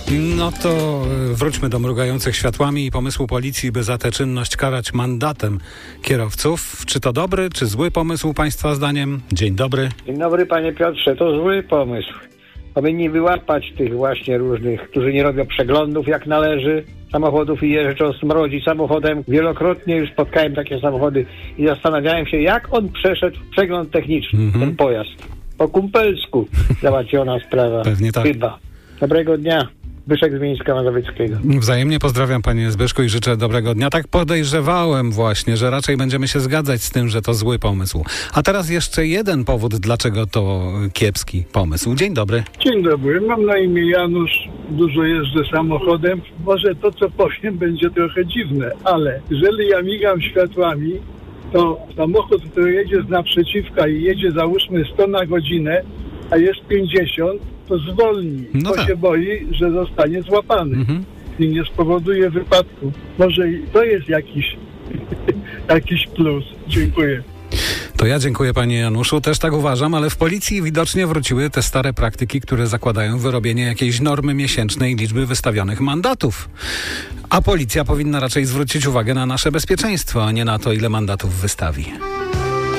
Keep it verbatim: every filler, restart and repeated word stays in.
No to wróćmy do mrugających światłami i pomysłu policji, by za tę czynność karać mandatem kierowców. Czy to dobry, czy zły pomysł państwa zdaniem? Dzień dobry. Dzień dobry, panie Piotrze. To zły pomysł. Powinni wyłapać tych właśnie różnych, którzy nie robią przeglądów jak należy samochodów i jeżdżą smrodzi samochodem. Wielokrotnie już spotkałem takie samochody i zastanawiałem się, jak on przeszedł przegląd techniczny, mm-hmm. ten pojazd. Po kumpelsku załatwiona sprawa. Pewnie tak. Chyba. Dobrego dnia. Zbyszek z Mińska Mazowieckiego. Wzajemnie pozdrawiam, panie Zbyszku, i życzę dobrego dnia. Tak podejrzewałem właśnie, że raczej będziemy się zgadzać z tym, że to zły pomysł. A teraz jeszcze jeden powód, dlaczego to kiepski pomysł. Dzień dobry. Dzień dobry. Mam na imię Janusz. Dużo jeżdżę samochodem. Może to, co powiem, będzie trochę dziwne, ale jeżeli ja migam światłami, to samochód, który jedzie z naprzeciwka i jedzie załóżmy sto na godzinę, a jest pięćdziesiąt, to zwolni, no bo tak. się boi, że zostanie złapany mhm. i nie spowoduje wypadku. Może i to jest jakiś, jakiś plus. Dziękuję. To ja dziękuję, panie Januszu. Też tak uważam, ale w policji widocznie wróciły te stare praktyki, które zakładają wyrobienie jakiejś normy miesięcznej liczby wystawionych mandatów. A policja powinna raczej zwrócić uwagę na nasze bezpieczeństwo, a nie na to, ile mandatów wystawi.